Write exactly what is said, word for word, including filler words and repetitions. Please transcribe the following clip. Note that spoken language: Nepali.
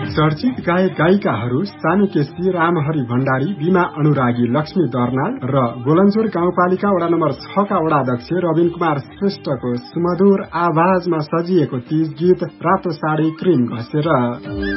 चर्चित गायक गायिकाहरू सानु केसी, रामहरि भण्डारी, बीमा अनुरागी, लक्ष्मी दर्नाल र गोलन्जोर गाउँपालिका वडा नम्बर छ का वडाध्यक्ष रविन कुमार श्रेष्ठको सुमधुर आवाजमा सजिएको तीज गीत रातो साडी क्रिम घसेर।